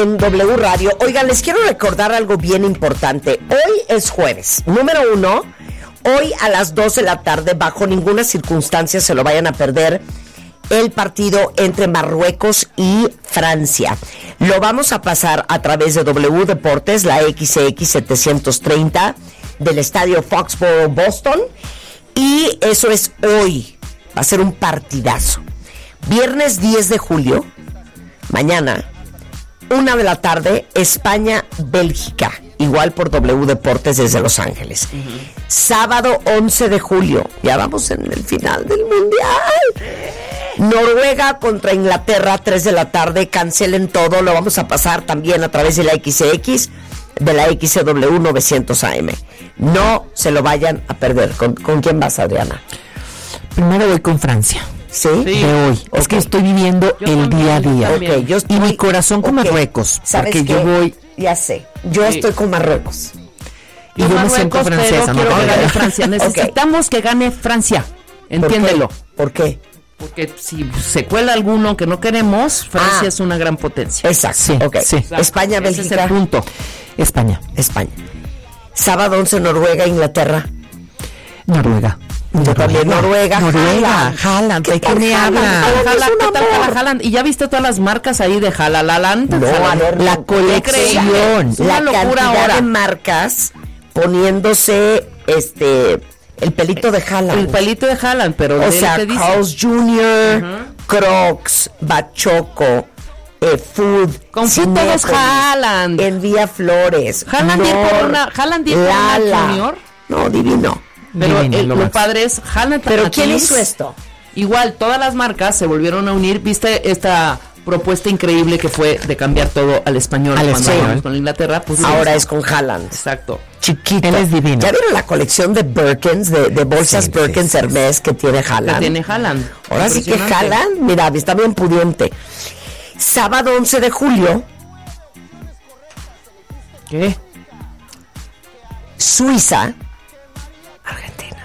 en W Radio. Oigan, les quiero recordar algo bien importante. Hoy es jueves. Número 1, hoy a las 2 de la tarde, bajo ninguna circunstancia se lo vayan a perder, el partido entre Marruecos y Francia. Lo vamos a pasar a través de W Deportes, la XX 730 del estadio Foxborough, Boston. Y eso es hoy. Va a ser un partidazo. Viernes 10 de julio, mañana, 1 de la tarde, España-Bélgica. Igual por W Deportes desde Los Ángeles. Sábado 11 de julio. Ya vamos en el final del Mundial. Noruega contra Inglaterra, 3 de la tarde. Cancelen todo. Lo vamos a pasar también a través de la XX, de la XW 900 AM. No se lo vayan a perder. ¿Con quién vas, Adriana? Primero voy con Francia. ¿Sí? De hoy. Okay. Es que estoy viviendo el día a día. Okay, y mi corazón con Marruecos. Porque yo voy... Ya sé. Yo estoy con Marruecos. Y yo me siento francesa. No quiero que gane Francia. Necesitamos que gane Francia. Entiéndelo. ¿Por qué? Porque si se cuela alguno que no queremos, Francia es una gran potencia. Exacto. Sí, sí. España, Bélgica. Ese es el punto. España. Sábado 11, Noruega, Inglaterra. Noruega. Yo también, Noruega. Haaland. ¿De qué me habla? ¿Qué tal Haaland? ¿Y ya viste todas las marcas ahí de Haaland? No, a ver, la colección. La cantidad de marcas poniéndose el pelito de Haaland. El pelito de Haaland, pero o sea, Carl's Jr., Crocs, Bachoco, Food. Con Food todos Haaland. Envía flores. Haaland por una Junior. No, divino. Pero lo padre es Haaland. ¿Pero quién hizo esto? Igual, todas las marcas se volvieron a unir. ¿Viste esta propuesta increíble que fue de cambiar todo al español? Con Inglaterra, pues ahora es con Haaland. Exacto. Chiquito. Él es divino. ¿Ya vieron la colección de Birkins, de bolsas Birkins Hermes que tiene Haaland? Ahora sí que Haaland, mira, está bien pudiente. Sábado 11 de julio. ¿Qué? Suiza. Argentina.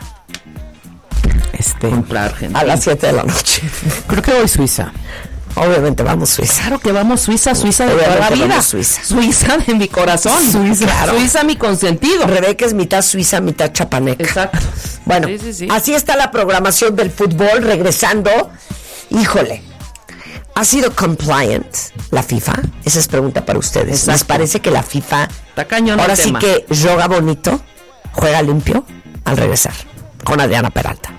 Contra Argentina. A las 7 de la noche. Creo que voy Suiza. Obviamente vamos Suiza. Claro que vamos Suiza de toda la vida. Suiza de mi corazón. Suiza mi consentido. Rebeca es mitad suiza, mitad chapaneca. Exacto. Bueno, así está la programación del fútbol. Regresando, híjole, ¿ha sido compliant la FIFA? Esa es pregunta para ustedes. Exacto. ¿Les parece que la FIFA está cañón ahora el tema? Sí que juega bonito, juega limpio? Al regresar con Adriana Peralta.